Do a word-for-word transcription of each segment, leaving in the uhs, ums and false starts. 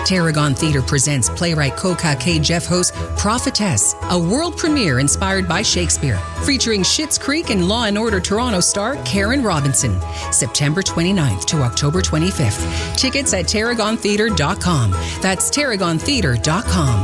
Tarragon Theatre presents playwright Koka K. Jeff Ho's Prophetess, a world premiere inspired by Shakespeare, featuring Schitt's Creek and Law and Order Toronto star Karen Robinson. September twenty-ninth to October twenty-fifth. Tickets at tarragon theatre dot com. That's tarragon theatre dot com.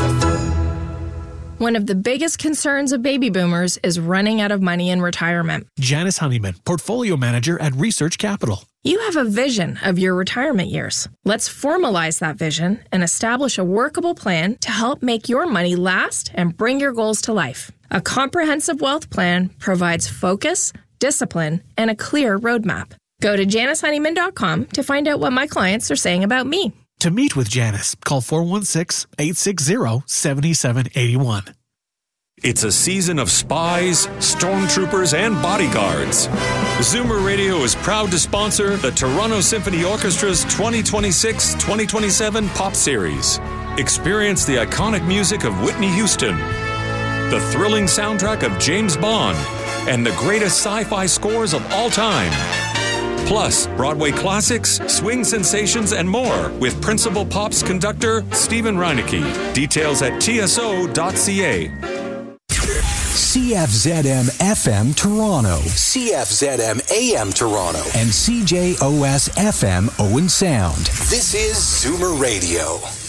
One of the biggest concerns of baby boomers is running out of money in retirement. Janice Honeyman, Portfolio Manager at Research Capital. You have a vision of your retirement years. Let's formalize that vision and establish a workable plan to help make your money last and bring your goals to life. A comprehensive wealth plan provides focus, discipline, and a clear roadmap. Go to janice honeyman dot com to find out what my clients are saying about me. To meet with Janice, call four one six, eight six zero, seven seven eight one. It's a season of spies, stormtroopers, and bodyguards. Zoomer Radio is proud to sponsor the Toronto Symphony Orchestra's twenty twenty-six twenty twenty-seven Pop Series. Experience the iconic music of Whitney Houston, the thrilling soundtrack of James Bond, and the greatest sci-fi scores of all time. Plus, Broadway classics, swing sensations, and more with Principal Pops conductor Stephen Reinecke. Details at T S O dot C A. C F Z M F M Toronto, C F Z M A M Toronto, and C J O S F M Owen Sound. This is Zoomer Radio.